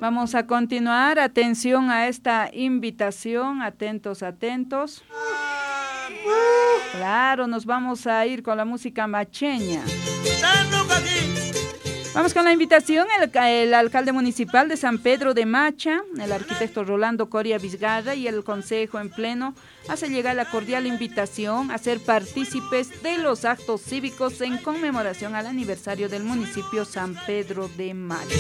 Vamos a continuar, atención a esta invitación, atentos, atentos. Claro, nos vamos a ir con la música macheña. Vamos con la invitación, el alcalde municipal de San Pedro de Macha, el arquitecto Rolando Coria Vizgarra y el consejo en pleno hace llegar la cordial invitación a ser partícipes de los actos cívicos en conmemoración al aniversario del municipio San Pedro de Macha.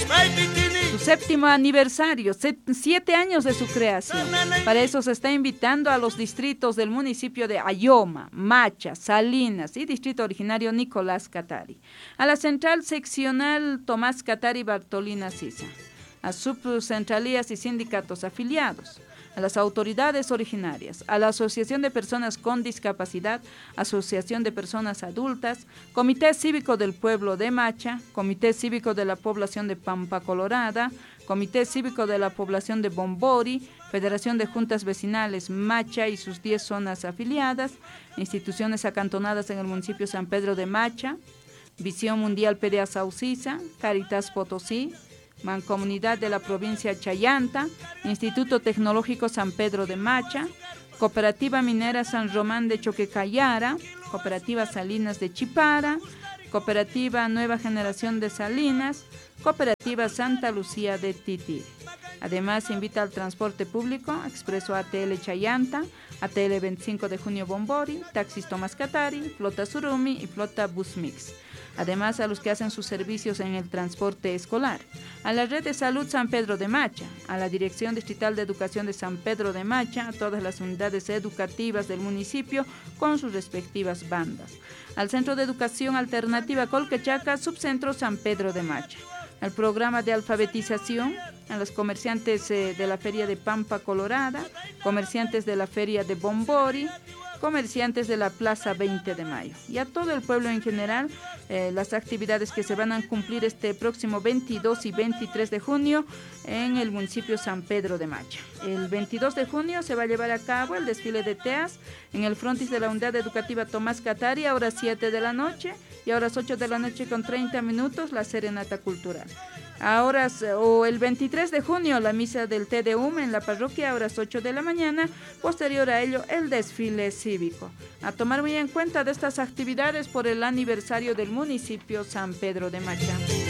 Su 7º aniversario, 7 años de su creación. Para eso se está invitando a los distritos del municipio de Ayoma, Macha, Salinas y distrito originario Nicolás Catari, a la central seccional Tomás Catari Bartolina Sisa, a subcentralías y sindicatos afiliados, a las autoridades originarias, a la Asociación de Personas con Discapacidad, Asociación de Personas Adultas, Comité Cívico del Pueblo de Macha, Comité Cívico de la Población de Pampa Colorada, Comité Cívico de la Población de Bombori, Federación de Juntas Vecinales Macha y sus 10 zonas afiliadas, instituciones acantonadas en el municipio San Pedro de Macha, Visión Mundial PDA Saucisa, Caritas Potosí, Mancomunidad de la Provincia Chayanta, Instituto Tecnológico San Pedro de Macha, Cooperativa Minera San Román de Choquecayara, Cooperativa Salinas de Chipara, Cooperativa Nueva Generación de Salinas, Cooperativa Santa Lucía de Tití. Además, invita al transporte público, Expreso ATL Chayanta, ATL 25 de junio Bombori, Taxis Tomás Catari, Flota Surumi y Flota Busmix. Además, a los que hacen sus servicios en el transporte escolar, a la Red de Salud San Pedro de Macha, a la Dirección Distrital de Educación de San Pedro de Macha, a todas las unidades educativas del municipio con sus respectivas bandas, al Centro de Educación Alternativa Colquechaca, Subcentro San Pedro de Macha, al programa de alfabetización, a los comerciantes de la Feria de Pampa Colorada, comerciantes de la Feria de Bombori, comerciantes de la Plaza 20 de Mayo y a todo el pueblo en general, las actividades que se van a cumplir este próximo 22 y 23 de junio en el municipio San Pedro de Macha. El 22 de junio se va a llevar a cabo el desfile de teas en el frontis de la unidad educativa Tomás Catari a horas 7 de la noche y a horas 8 de la noche con 30 minutos la serenata cultural. El 23 de junio la misa del TDUM en la parroquia a horas 8 de la mañana, posterior a ello el desfile cívico. A tomar muy en cuenta de estas actividades por el aniversario del municipio San Pedro de Macha.